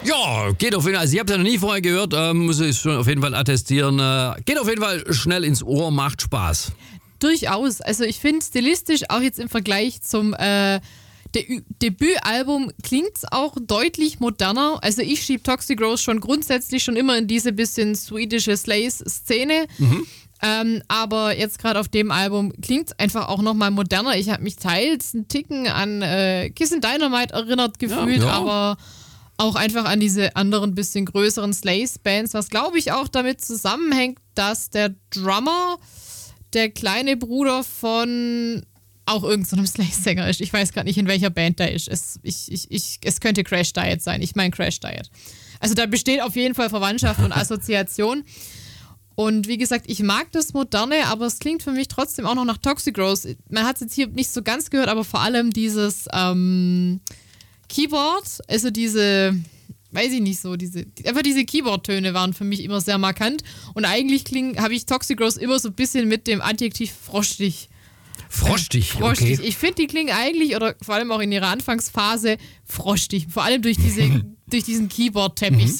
Ja, geht auf jeden Fall. Also ich habe es ja noch nie vorher gehört, muss ich schon auf jeden Fall attestieren. Geht auf jeden Fall schnell ins Ohr, macht Spaß. Durchaus. Also ich finde stilistisch auch jetzt im Vergleich zum Debütalbum klingt es auch deutlich moderner. Also ich schiebe Toxic Rose schon grundsätzlich schon immer in diese bisschen swedische Slays-Szene. Aber jetzt gerade auf dem Album klingt es einfach auch nochmal moderner. Ich habe mich teils einen Ticken an Kiss and Dynamite erinnert gefühlt, aber auch einfach an diese anderen bisschen größeren Slays-Bands, was glaube ich auch damit zusammenhängt, dass der Drummer der kleine Bruder von auch irgendeinem Slays-Sänger ist. Ich weiß gerade nicht, in welcher Band der ist. Es könnte Crash Diet sein. Ich meine Crash Diet. Also da besteht auf jeden Fall Verwandtschaft und Assoziation. Und wie gesagt, ich mag das Moderne, aber es klingt für mich trotzdem auch noch nach Toxic Rose. Man hat es jetzt hier nicht so ganz gehört, aber vor allem dieses Keyboard, also diese, weiß ich nicht so, einfach diese Keyboard-Töne waren für mich immer sehr markant. Und eigentlich habe ich Toxic Rose immer so ein bisschen mit dem Adjektiv frostig. Frostig, okay. Ich finde, die klingen eigentlich, oder vor allem auch in ihrer Anfangsphase, frostig. Vor allem durch diesen Keyboard-Teppich.